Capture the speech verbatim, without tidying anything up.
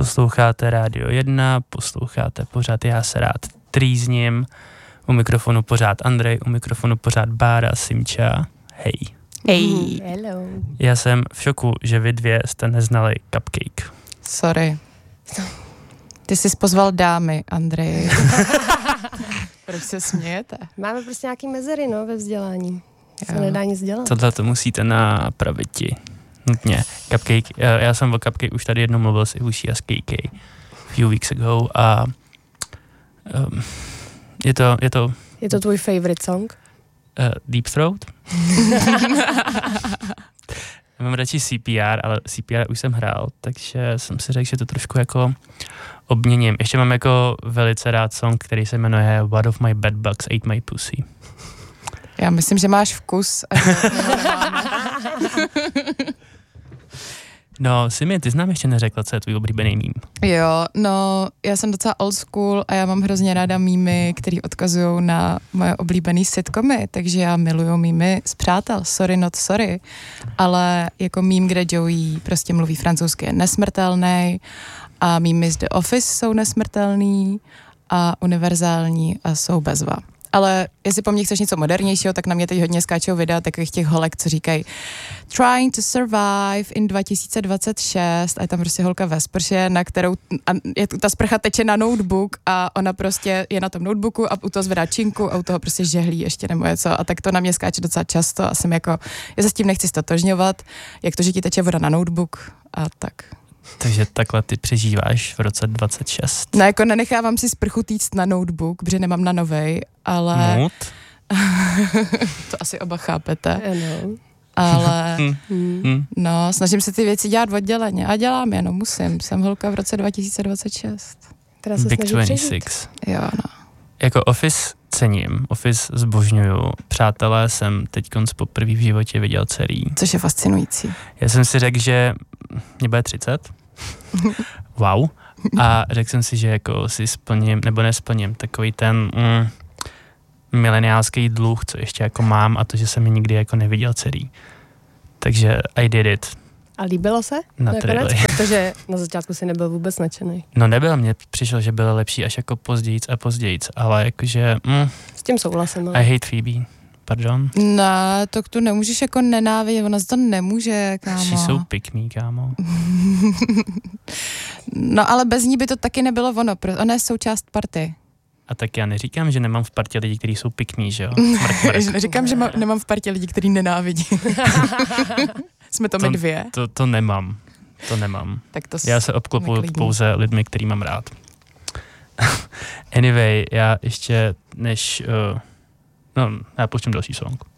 Posloucháte Rádio jedna, posloucháte pořád Já se rád trýzním. U mikrofonu pořád Andrej, u mikrofonu pořád Bára, Simča. Hej. Hej. Hello. Já jsem v šoku, že vy dvě jste neznali Cupcake. Sorry. Ty jsi pozval dámy, Andrej. Proč se smějete? Máme prostě nějaký mezery, no, ve vzdělání. Se Jo. nedá nic dělat. Tohle to musíte napraviti. Nutně. Cupcake, já, já jsem o Cupcake už tady jednou mluvil s Ivuší a s K K few weeks ago a um, je to, je to Je to tvůj favorite song? uh, Deep Throat. Já mám radši C P R, ale C P R už jsem hrál, takže jsem si řekl, že to trošku jako obměním. Ještě mám jako velice rád song, který se jmenuje What of my bed bugs ate my pussy. Já myslím, že máš vkus. A že ho nemáme. No, Simi, ty jsi nám ještě neřekla, co je tvůj oblíbený mím. Jo, no, já jsem docela old school a já mám hrozně ráda mýmy, který odkazují na moje oblíbený sitcomy, takže já miluju mýmy z Přátel, sorry not sorry, ale jako mým, kde Joey prostě mluví francouzsky, je nesmrtelný a mýmy z The Office jsou nesmrtelný a univerzální a jsou bezva. Ale jestli po mně chceš něco modernějšího, tak na mě teď hodně skáčou videa takových těch holek, co říkají Trying to survive in dva tisíce dvacet šest a je tam prostě holka ve sprše, na kterou a je, ta sprcha teče na notebook a ona prostě je na tom notebooku a u toho zvedá činku a u toho prostě žehlí ještě nebo něco a tak to na mě skáče docela často a jsem jako, já se s tím nechci stotožňovat, jak to, že ti teče voda na notebook a tak. Takže takhle ty přežíváš v roce dvacet šest. No jako nenechávám si sprchu týct na notebook, protože nemám na novej, ale... Mood? To asi oba chápete. Ano. Ale Hmm. no, snažím se ty věci dělat odděleně a dělám je, no musím. Jsem holka v roce dva tisíce dvacet šest. Která se Big snaží dvacet přežít. šest. Jo, no. Jako Office cením, Office zbožňuju. Přátelé jsem teďkonc poprvé v životě viděl celý. Což je fascinující. Já jsem si řekl, že mě bude třicet. Wow. A řekl jsem si, že jako si splním, nebo nesplním takový ten mm, mileniálský dluh, co ještě jako mám a to, že jsem ji nikdy jako neviděl celý. Takže I did it. A líbilo se? Na Nakonec? trailery. Protože na začátku si nebyl vůbec nadšený. No nebyl, mně přišlo, že bylo lepší až jako pozdějíc a pozdějíc, ale jakože mm, S tím souhlasím. No. I hate Phoebe. Pardon? Ne, to tu nemůžeš jako nenávidět, ona za to nemůže, kámo. She's so pick me, kámo. No ale bez ní by to taky nebylo ono, protože ona je součást party. A tak já neříkám, že nemám v partě lidi, kteří jsou pick me, že jo? Mrk, mrk. Neříkám, že má, nemám v partě lidi, který nenávidí. Jsme to my dvě. To, to nemám. To nemám. Tak to Já se obklopuju neklidný. pouze lidmi, který mám rád. Anyway, já ještě než... Uh, no, já pouštím další song.